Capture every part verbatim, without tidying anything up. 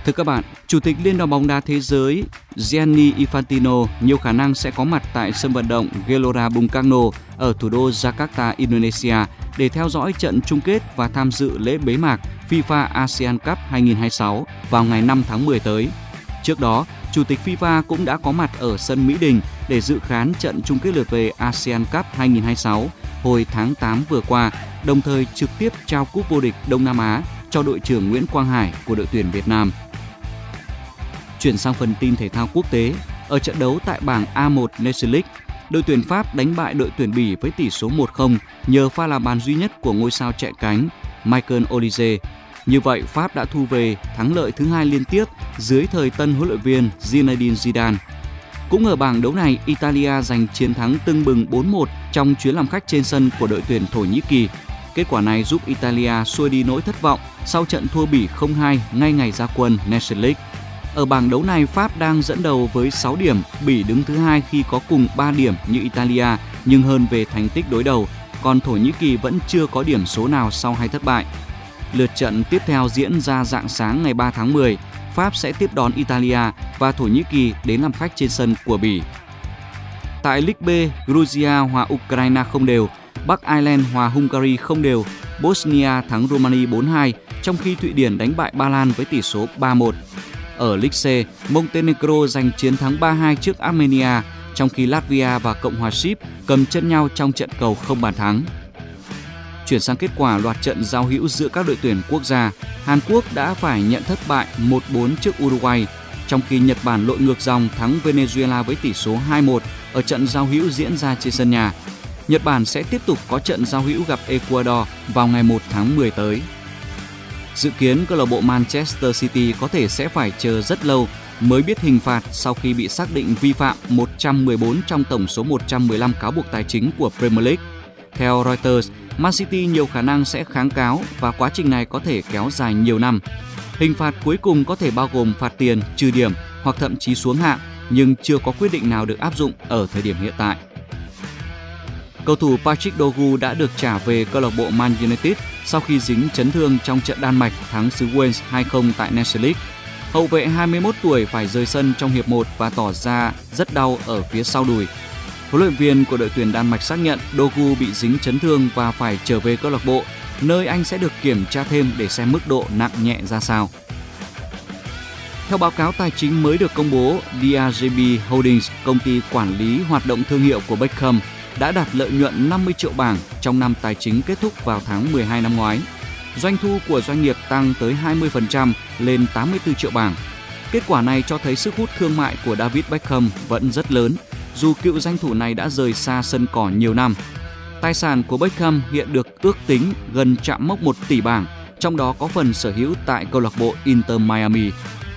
Thưa các bạn, Chủ tịch Liên đoàn bóng đá thế giới Gianni Infantino nhiều khả năng sẽ có mặt tại sân vận động Gelora Bung Karno ở thủ đô Jakarta, Indonesia để theo dõi trận chung kết và tham dự lễ bế mạc FIFA ASEAN Cup hai không hai sáu vào ngày năm tháng mười tới. Trước đó, Chủ tịch FIFA cũng đã có mặt ở sân Mỹ Đình để dự khán trận chung kết lượt về ASEAN Cup hai không hai sáu hồi tháng tám vừa qua, đồng thời trực tiếp trao cúp vô địch Đông Nam Á cho đội trưởng Nguyễn Quang Hải của đội tuyển Việt Nam. Chuyển sang phần tin thể thao quốc tế, ở trận đấu tại bảng A một Nations League, đội tuyển Pháp đánh bại đội tuyển Bỉ với tỷ số một không nhờ pha làm bàn duy nhất của ngôi sao chạy cánh Michael Olise. Như vậy, Pháp đã thu về thắng lợi thứ hai liên tiếp dưới thời tân huấn luyện viên Zinedine Zidane. Cũng ở bảng đấu này, Italia giành chiến thắng tưng bừng bốn một trong chuyến làm khách trên sân của đội tuyển Thổ Nhĩ Kỳ. Kết quả này giúp Italia xua đi nỗi thất vọng sau trận thua Bỉ không hai ngay ngày ra quân Nations League. Ở bảng đấu này, Pháp đang dẫn đầu với sáu điểm, Bỉ đứng thứ hai khi có cùng ba điểm như Italia nhưng hơn về thành tích đối đầu, còn Thổ Nhĩ Kỳ vẫn chưa có điểm số nào sau hai thất bại. Lượt trận tiếp theo diễn ra rạng sáng ngày ba tháng mười, Pháp sẽ tiếp đón Italia và Thổ Nhĩ Kỳ đến làm khách trên sân của Bỉ. Tại League B, Georgia hòa Ukraine không đều, Bắc Ireland hòa Hungary không đều, Bosnia thắng Romania bốn hai, trong khi Thụy Điển đánh bại Ba Lan với tỷ số ba một. Ở League C, Montenegro giành chiến thắng ba hai trước Armenia, trong khi Latvia và Cộng hòa Ship cầm chân nhau trong trận cầu không bàn thắng. Chuyển sang kết quả loạt trận giao hữu giữa các đội tuyển quốc gia, Hàn Quốc đã phải nhận thất bại một bốn trước Uruguay, trong khi Nhật Bản lội ngược dòng thắng Venezuela với tỷ số hai một ở trận giao hữu diễn ra trên sân nhà. Nhật Bản sẽ tiếp tục có trận giao hữu gặp Ecuador vào ngày một tháng mười tới. Dự kiến câu lạc bộ Manchester City có thể sẽ phải chờ rất lâu mới biết hình phạt sau khi bị xác định vi phạm một trăm mười bốn trong tổng số một trăm mười lăm cáo buộc tài chính của Premier League. Theo Reuters, Man City nhiều khả năng sẽ kháng cáo và quá trình này có thể kéo dài nhiều năm. Hình phạt cuối cùng có thể bao gồm phạt tiền, trừ điểm hoặc thậm chí xuống hạng, nhưng chưa có quyết định nào được áp dụng ở thời điểm hiện tại. Cầu thủ Patrick Dorgu đã được trả về câu lạc bộ Man United sau khi dính chấn thương trong trận Đan Mạch thắng xứ Wales hai không tại Nations League. Hậu vệ hai mươi mốt tuổi phải rời sân trong hiệp một và tỏ ra rất đau ở phía sau đùi. Huấn luyện viên của đội tuyển Đan Mạch xác nhận Dorgu bị dính chấn thương và phải trở về câu lạc bộ, nơi anh sẽ được kiểm tra thêm để xem mức độ nặng nhẹ ra sao. Theo báo cáo tài chính mới được công bố, đê rờ giê bê Holdings, công ty quản lý hoạt động thương hiệu của Beckham, đã đạt lợi nhuận năm mươi triệu bảng trong năm tài chính kết thúc vào tháng mười hai năm ngoái. Doanh thu của doanh nghiệp tăng tới hai mươi phần trăm lên tám mươi tư triệu bảng. Kết quả này cho thấy sức hút thương mại của David Beckham vẫn rất lớn, dù cựu danh thủ này đã rời xa sân cỏ nhiều năm. Tài sản của Beckham hiện được ước tính gần chạm mốc một tỷ bảng, trong đó có phần sở hữu tại câu lạc bộ Inter Miami.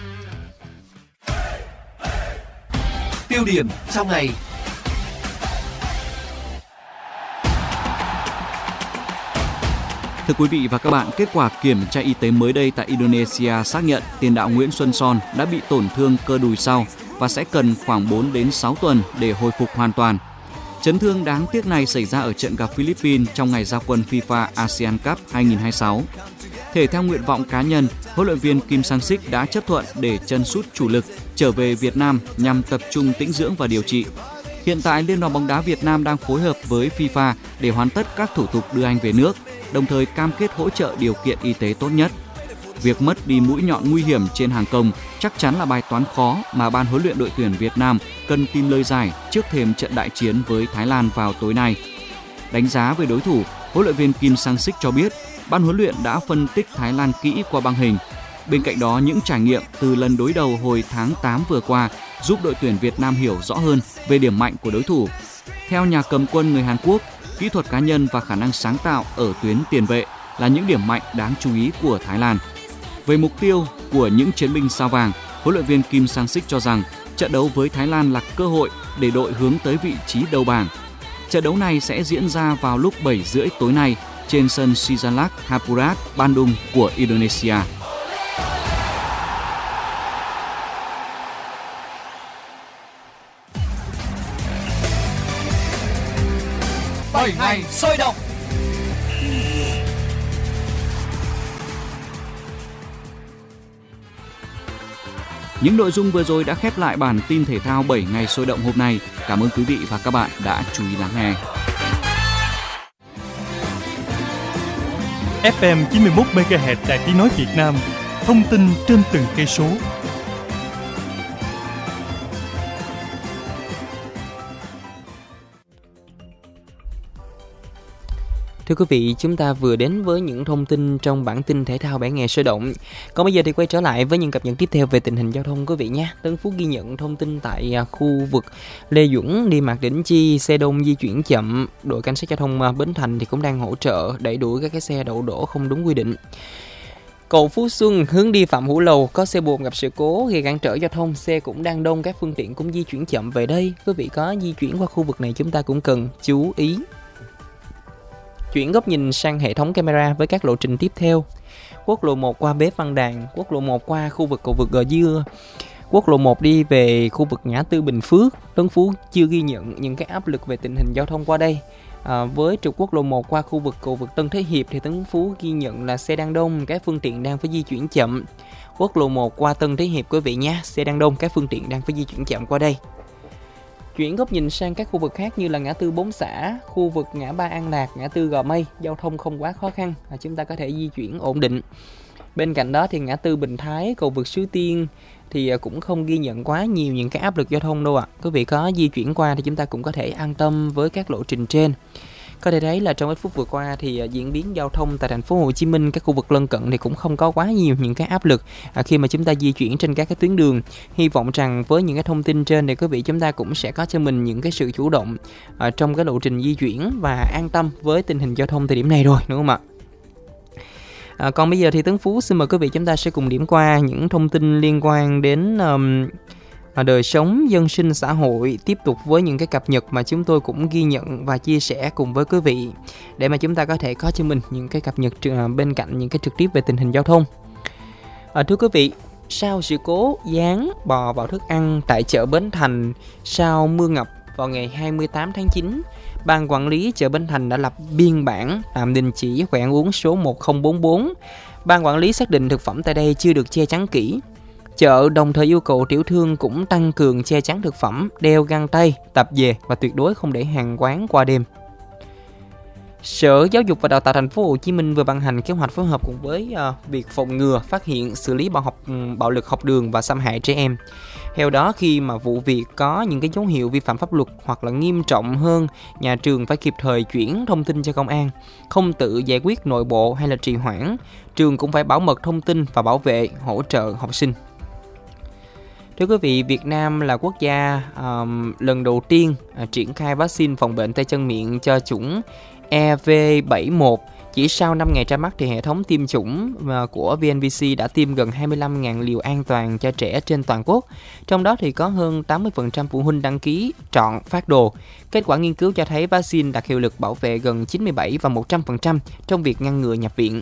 Tiêu điểm trong ngày. Thưa quý vị và các bạn, kết quả kiểm tra y tế mới đây tại Indonesia xác nhận tiền đạo Nguyễn Xuân Son đã bị tổn thương cơ đùi sau và sẽ cần khoảng bốn đến sáu tuần để hồi phục hoàn toàn. Chấn thương đáng tiếc này xảy ra ở trận gặp Philippines trong ngày ra quân FIFA ASEAN Cup hai không hai sáu. Thể theo nguyện vọng cá nhân, huấn luyện viên Kim Sang-sik đã chấp thuận để chân sút chủ lực trở về Việt Nam nhằm tập trung tĩnh dưỡng và điều trị. Hiện tại, Liên đoàn bóng đá Việt Nam đang phối hợp với FIFA để hoàn tất các thủ tục đưa anh về nước, đồng thời cam kết hỗ trợ điều kiện y tế tốt nhất. Việc mất đi mũi nhọn nguy hiểm trên hàng công chắc chắn là bài toán khó mà ban huấn luyện đội tuyển Việt Nam cần tìm lời giải trước thềm trận đại chiến với Thái Lan vào tối nay. Đánh giá về đối thủ, huấn luyện viên Kim Sang-sik cho biết ban huấn luyện đã phân tích Thái Lan kỹ qua băng hình. Bên cạnh đó, những trải nghiệm từ lần đối đầu hồi tháng tám vừa qua giúp đội tuyển Việt Nam hiểu rõ hơn về điểm mạnh của đối thủ. Theo nhà cầm quân người Hàn Quốc, kỹ thuật cá nhân và khả năng sáng tạo ở tuyến tiền vệ là những điểm mạnh đáng chú ý của Thái Lan. Về mục tiêu của những chiến binh sao vàng, huấn luyện viên Kim Sang-sik cho rằng trận đấu với Thái Lan là cơ hội để đội hướng tới vị trí đầu bảng. Trận đấu này sẽ diễn ra vào lúc bảy rưỡi tối nay trên sân Sijalak Hapurat, Bandung của Indonesia. bảy ngày sôi động. Những nội dung vừa rồi đã khép lại bản tin thể thao bảy ngày sôi động hôm nay. Cảm ơn quý vị và các bạn đã chú ý lắng nghe. ép em chín mươi mốt mê ga héc Đài Tiếng nói Việt Nam, thông tin trên từng cây số. Thưa quý vị, chúng ta vừa đến với những thông tin trong bản tin thể thao bảy ngày sôi động. Còn bây giờ thì quay trở lại với những cập nhật tiếp theo về tình hình giao thông quý vị nhé. Tân Phú ghi nhận thông tin tại khu vực Lê Duẩn đi Mạc Đỉnh Chi, xe đông di chuyển chậm. Đội cảnh sát giao thông Bến Thành thì cũng đang hỗ trợ đẩy đuổi các cái xe đậu đổ không đúng quy định. Cầu Phú Xuân hướng đi Phạm Hữu Lầu có xe bồn gặp sự cố gây cản trở giao thông, xe cũng đang đông, các phương tiện cũng di chuyển chậm về đây. Quý vị có di chuyển qua khu vực này chúng ta cũng cần chú ý. Chuyển góc nhìn sang hệ thống camera với các lộ trình tiếp theo. Quốc lộ một qua Bế Văn Đàn, quốc lộ một qua khu vực cầu vượt Gò Dưa, quốc lộ một đi về khu vực ngã tư Bình Phước. Tân Phú chưa ghi nhận những cái áp lực về tình hình giao thông qua đây. À, với trục quốc lộ một qua khu vực cầu vượt Tân Thế Hiệp thì Tân Phú ghi nhận là xe đang đông, các phương tiện đang phải di chuyển chậm. Quốc lộ một qua Tân Thế Hiệp quý vị nhé, xe đang đông, các phương tiện đang phải di chuyển chậm qua đây. Chuyển góc nhìn sang các khu vực khác như là ngã tư Bốn Xã, khu vực ngã ba An Lạc, ngã tư Gò Mây, giao thông không quá khó khăn, à, chúng ta có thể di chuyển ổn định. Bên cạnh đó thì ngã tư Bình Thái, cầu vượt Suối Tiên thì cũng không ghi nhận quá nhiều những cái áp lực giao thông đâu ạ. À. Quý vị có di chuyển qua thì chúng ta cũng có thể an tâm với các lộ trình trên. Có thể thấy là trong ít phút vừa qua thì diễn biến giao thông tại thành phố Hồ Chí Minh, các khu vực lân cận thì cũng không có quá nhiều những cái áp lực à, khi mà chúng ta di chuyển trên các cái tuyến đường. Hy vọng rằng với những cái thông tin trên thì quý vị chúng ta cũng sẽ có cho mình những cái sự chủ động à, trong cái lộ trình di chuyển và an tâm với tình hình giao thông thời điểm này rồi, đúng không ạ? À, còn bây giờ thì Tấn Phú xin mời quý vị chúng ta sẽ cùng điểm qua những thông tin liên quan đến um, đời sống dân sinh xã hội, tiếp tục với những cái cập nhật mà chúng tôi cũng ghi nhận và chia sẻ cùng với quý vị để mà chúng ta có thể có cho mình những cái cập nhật bên cạnh những cái trực tiếp về tình hình giao thông. À, thưa quý vị, sau sự cố gián bò vào thức ăn tại chợ Bến Thành sau mưa ngập vào ngày hai mươi tám tháng chín, Ban quản lý chợ Bến Thành đã lập biên bản tạm đình chỉ quầy ăn uống số một không bốn bốn. Ban quản lý xác định thực phẩm tại đây chưa được che chắn kỹ. Chợ đồng thời yêu cầu tiểu thương cũng tăng cường che chắn thực phẩm, đeo găng tay, tập về và tuyệt đối không để hàng quán qua đêm. Sở Giáo dục và Đào tạo Thành phố Hồ Chí Minh vừa ban hành kế hoạch phối hợp cùng với uh, việc phòng ngừa, phát hiện, xử lý bạo học, bạo lực học đường và xâm hại trẻ em. Theo đó, khi mà vụ việc có những cái dấu hiệu vi phạm pháp luật hoặc là nghiêm trọng hơn, nhà trường phải kịp thời chuyển thông tin cho công an, không tự giải quyết nội bộ hay là trì hoãn. Trường cũng phải bảo mật thông tin và bảo vệ, hỗ trợ học sinh. Thưa quý vị, Việt Nam là quốc gia um, lần đầu tiên uh, triển khai vaccine phòng bệnh tay chân miệng cho chủng E V bảy một. Chỉ sau năm ngày ra mắt thì hệ thống tiêm chủng uh, của vê en vê xê đã tiêm gần hai mươi lăm nghìn liều an toàn cho trẻ trên toàn quốc. Trong đó thì có hơn tám mươi phần trăm phụ huynh đăng ký chọn phát đồ. Kết quả nghiên cứu cho thấy vaccine đạt hiệu lực bảo vệ gần chín mươi bảy và một trăm phần trăm trong việc ngăn ngừa nhập viện.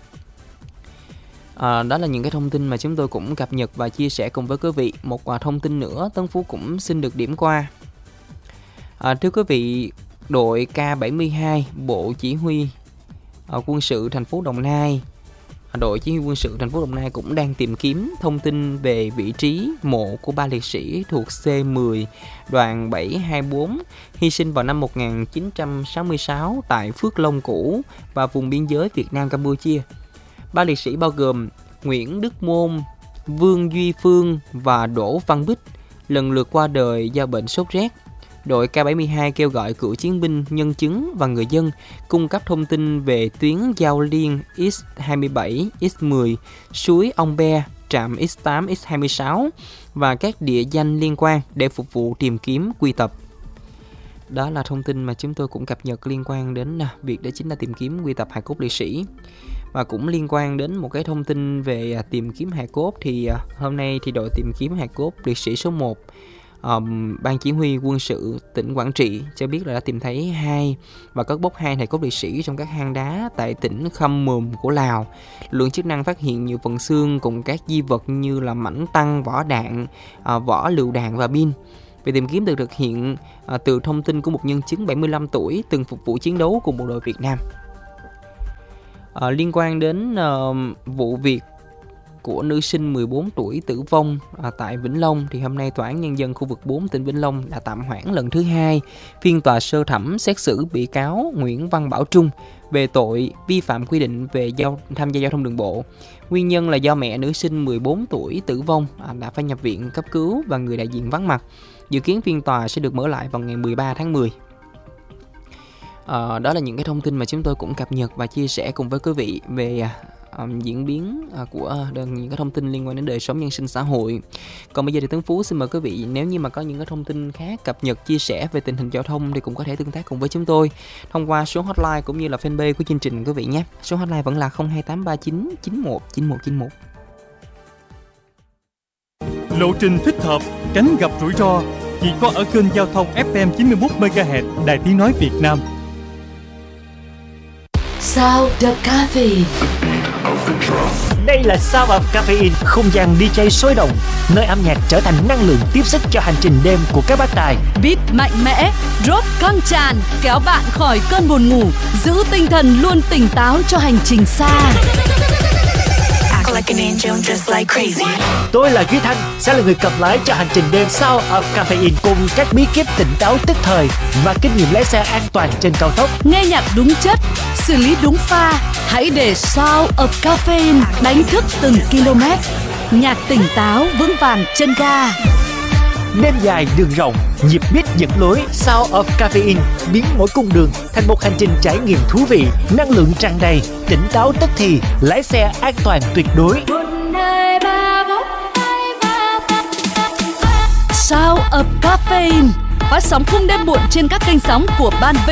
À, đó là những cái thông tin mà chúng tôi cũng cập nhật và chia sẻ cùng với quý vị. Một à, thông tin nữa Tân Phú cũng xin được điểm qua. À, thưa quý vị, đội K bảy mươi hai Bộ Chỉ huy à, quân sự thành phố Đồng Nai, à, đội Chỉ huy quân sự thành phố Đồng Nai cũng đang tìm kiếm thông tin về vị trí mộ của ba liệt sĩ thuộc C mười đoàn bảy hai bốn hy sinh vào năm một nghìn chín trăm sáu mươi sáu tại Phước Long cũ và vùng biên giới Việt Nam Campuchia. Ba liệt sĩ bao gồm Nguyễn Đức Môn, Vương Duy Phương và Đỗ Văn Bích lần lượt qua đời do bệnh sốt rét. Đội K bảy mươi hai kêu gọi cựu chiến binh, nhân chứng và người dân cung cấp thông tin về tuyến giao liên X hai mươi bảy, X mười, suối Ông Be, trạm X tám, X hai mươi sáu và các địa danh liên quan để phục vụ tìm kiếm quy tập. Đó là thông tin mà chúng tôi cũng cập nhật liên quan đến việc đó chính là tìm kiếm quy tập hài cốt liệt sĩ. Và cũng liên quan đến một cái thông tin về tìm kiếm hài cốt thì hôm nay thì đội tìm kiếm hài cốt liệt sĩ số một um, Ban Chỉ huy quân sự tỉnh Quảng Trị cho biết là đã tìm thấy hai và cất bốc hai hài cốt liệt sĩ trong các hang đá tại tỉnh Khăm Mùm của Lào. Lực lượng chức năng phát hiện nhiều phần xương cùng các di vật như là mảnh tăng, vỏ đạn, uh, vỏ lựu đạn và pin. Việc tìm kiếm được thực hiện uh, từ thông tin của một nhân chứng bảy mươi lăm tuổi từng phục vụ chiến đấu cùng bộ đội Việt Nam. À, liên quan đến uh, vụ việc của nữ sinh mười bốn tuổi tử vong à, tại Vĩnh Long, thì hôm nay Tòa án Nhân dân khu vực bốn tỉnh Vĩnh Long đã tạm hoãn lần thứ hai phiên tòa sơ thẩm xét xử bị cáo Nguyễn Văn Bảo Trung về tội vi phạm quy định về giao tham gia giao thông đường bộ. Nguyên nhân là do mẹ nữ sinh mười bốn tuổi tử vong à, đã phải nhập viện cấp cứu và người đại diện vắng mặt. Dự kiến phiên tòa sẽ được mở lại vào ngày mười ba tháng mười. À, đó là những cái thông tin mà chúng tôi cũng cập nhật và chia sẻ cùng với quý vị về um, diễn biến uh, của đơn, những cái thông tin liên quan đến đời sống nhân sinh xã hội. Còn bây giờ thì Tấn Phú xin mời quý vị, nếu như mà có những cái thông tin khác cập nhật chia sẻ về tình hình giao thông thì cũng có thể tương tác cùng với chúng tôi thông qua số hotline cũng như là fanpage của chương trình quý vị nhé. Số hotline vẫn là không hai tám ba chín chín một chín một chín một. Lộ trình thích hợp, tránh gặp rủi ro chỉ có ở kênh giao thông ép em chín mươi mốt mê ga héc Đài Tiếng nói Việt Nam. Sound of Caffeine. Đây là Sound of Caffeine, không gian đi jay sôi động, nơi âm nhạc trở thành năng lượng tiếp sức cho hành trình đêm của các bác tài. Beat mạnh mẽ, drop căng tràn, kéo bạn khỏi cơn buồn ngủ, giữ tinh thần luôn tỉnh táo cho hành trình xa. Like an angel, just like crazy. Tôi là Duy Thanh, sẽ là người cầm lái cho hành trình đêm Sound of Caffeine cùng các bí kíp tỉnh táo tức thời và kinh nghiệm lái xe an toàn trên cao tốc. Nghe nhạc đúng chất, xử lý đúng pha, hãy để Sound of Caffeine đánh thức từng km. Nhạc tỉnh táo vững vàng chân ga. Đêm dài đường rộng, nhịp beat dẫn lối. Sound of Caffeine biến mỗi cung đường thành một hành trình trải nghiệm thú vị, năng lượng tràn đầy, tỉnh táo tức thì, lái xe an toàn tuyệt đối. Sound of Caffeine phát sóng khung đêm muộn trên các kênh sóng của Ban vê